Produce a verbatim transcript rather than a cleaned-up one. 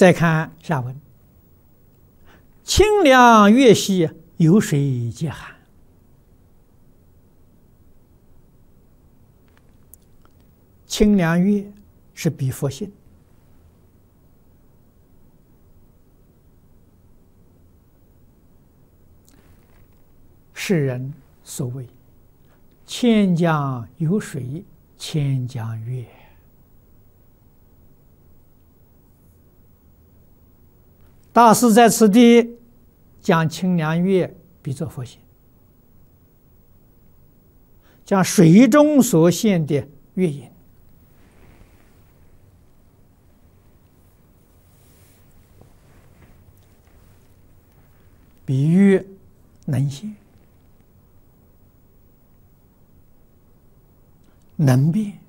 再看下文，清凉月兮，有水皆寒。清凉月是比佛性，世人所谓千江有水千江月。大师在此地将清凉月比作佛性，将水中所现的月影比喻能现、能变、